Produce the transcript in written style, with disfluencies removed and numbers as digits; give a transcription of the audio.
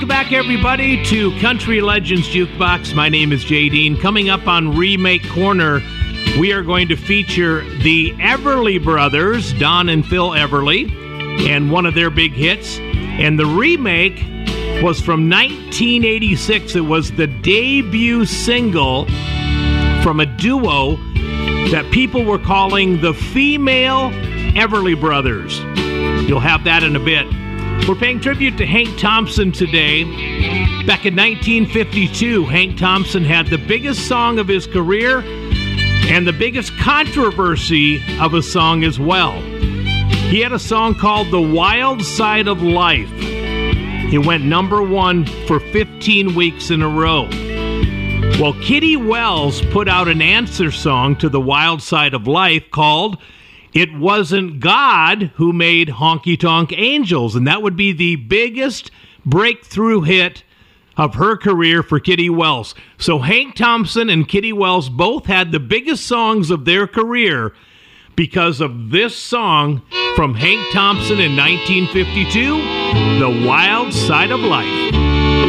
Back, everybody, to Country Legends Jukebox. My name is Jay Dean. Coming up on Remake Corner, we are going to feature the Everly Brothers, Don and Phil Everly, and one of their big hits. And the remake was from 1986. It was the debut single from a duo that people were calling the Female Everly Brothers. You'll have that in a bit. We're paying tribute to Hank Thompson today. Back in 1952, Hank Thompson had the biggest song of his career and the biggest controversy of a song as well. He had a song called The Wild Side of Life. It went number one for 15 weeks in a row. Well, Kitty Wells put out an answer song to The Wild Side of Life called It Wasn't God Who Made Honky Tonk Angels, and that would be the biggest breakthrough hit of her career for Kitty Wells. So Hank Thompson and Kitty Wells both had the biggest songs of their career because of this song from Hank Thompson in 1952, The Wild Side of Life.